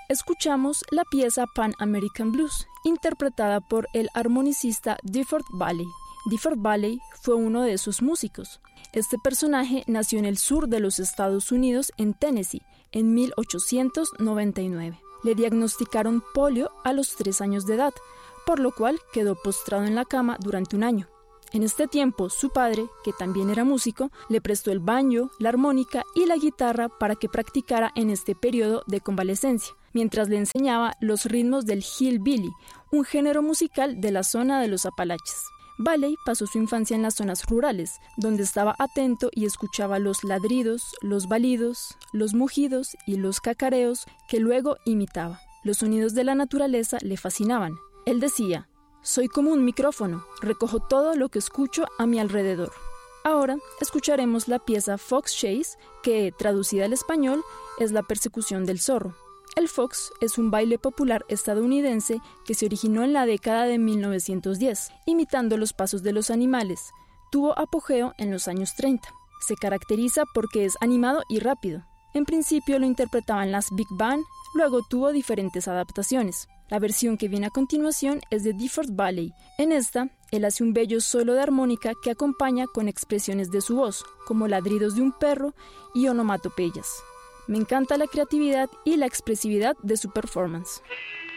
escuchamos la pieza Pan American Blues, interpretada por el armonicista Difford Valley. Difford Valley fue uno de sus músicos. Este personaje nació en el sur de los Estados Unidos, en Tennessee, en 1899. Le diagnosticaron polio a los 3 años de edad, por lo cual quedó postrado en la cama durante un año. En este tiempo, su padre, que también era músico, le prestó el banjo, la armónica y la guitarra para que practicara en este periodo de convalecencia, mientras le enseñaba los ritmos del hillbilly, un género musical de la zona de los Apalaches. Valley pasó su infancia en las zonas rurales, donde estaba atento y escuchaba los ladridos, los balidos, los mugidos y los cacareos que luego imitaba. Los sonidos de la naturaleza le fascinaban. Él decía: «Soy como un micrófono, recojo todo lo que escucho a mi alrededor». Ahora escucharemos la pieza Fox Chase, que, traducida al español, es la persecución del zorro. El fox es un baile popular estadounidense que se originó en la década de 1910, imitando los pasos de los animales. Tuvo apogeo en los años 30. Se caracteriza porque es animado y rápido. En principio lo interpretaban las big band, luego tuvo diferentes adaptaciones. La versión que viene a continuación es de Difford Valley. En esta, él hace un bello solo de armónica que acompaña con expresiones de su voz, como ladridos de un perro y onomatopeyas. Me encanta la creatividad y la expresividad de su performance.